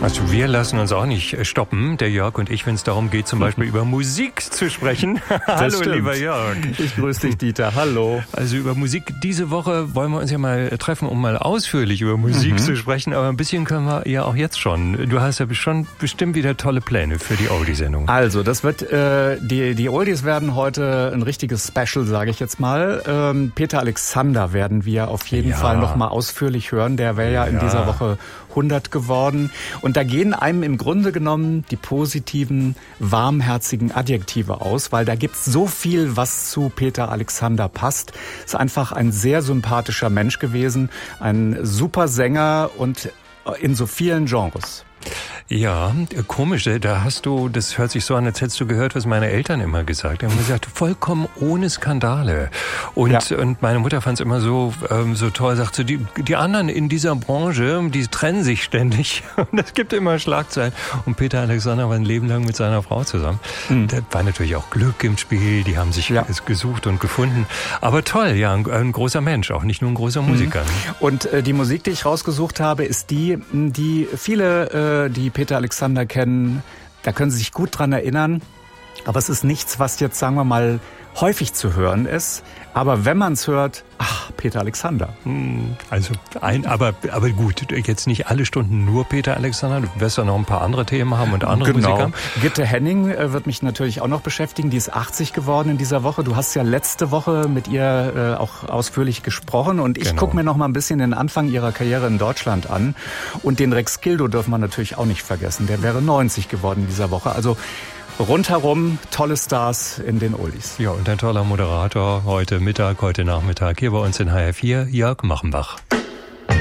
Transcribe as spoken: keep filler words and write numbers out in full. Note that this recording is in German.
Also wir lassen uns auch nicht stoppen, der Jörg und ich, wenn es darum geht, zum Beispiel über Musik zu sprechen. Hallo, stimmt. Lieber Jörg. Ich grüße dich, Dieter. Hallo. Also über Musik, diese Woche wollen wir uns ja mal treffen, um mal ausführlich über Musik mhm. zu sprechen. Aber ein bisschen können wir ja auch jetzt schon. Du hast ja schon bestimmt wieder tolle Pläne für die Oldie-Sendung. Also, das wird, äh, die, die Oldies werden heute ein richtiges Special, sage ich jetzt mal. Ähm, Peter Alexander werden wir auf jeden ja. Fall noch mal ausführlich hören. Der wäre ja in ja. dieser Woche hundert geworden. Und da gehen einem im Grunde genommen die positiven, warmherzigen Adjektive aus, weil da gibt's so viel, was zu Peter Alexander passt. Ist einfach ein sehr sympathischer Mensch gewesen, ein super Sänger und in so vielen Genres. Ja, komisch, da hast du, das hört sich so an, als hättest du gehört, was meine Eltern immer gesagt haben. Die haben gesagt, vollkommen ohne Skandale. Und, ja. und meine Mutter fand es immer so, ähm, so toll, sagt so, die, die anderen in dieser Branche, die trennen sich ständig. Und es gibt immer Schlagzeilen. Und Peter Alexander war ein Leben lang mit seiner Frau zusammen. Mhm. Da war natürlich auch Glück im Spiel, die haben sich ja. gesucht und gefunden. Aber toll, ja, ein, ein großer Mensch, auch nicht nur ein großer Musiker. Mhm. Und äh, die Musik, die ich rausgesucht habe, ist die, die viele, äh, die Peter Alexander kennen, da können Sie sich gut dran erinnern. Aber es ist nichts, was jetzt, sagen wir mal, häufig zu hören ist. Aber wenn man es hört, ach, Peter Alexander. Also, ein, aber, aber gut, jetzt nicht alle Stunden nur Peter Alexander. Du wirst ja noch ein paar andere Themen haben und andere genau. Musiker. Gitte Henning äh, wird mich natürlich auch noch beschäftigen. Die ist achtzig geworden in dieser Woche. Du hast ja letzte Woche mit ihr äh, auch ausführlich gesprochen. Und ich genau. gucke mir noch mal ein bisschen den Anfang ihrer Karriere in Deutschland an. Und den Rex Gildo dürfen wir natürlich auch nicht vergessen. Der wäre neunzig geworden in dieser Woche. Also rundherum tolle Stars in den Oldies. Ja, und ein toller Moderator heute Mittag, heute Nachmittag hier bei uns in H R vier, Jörg Machenbach.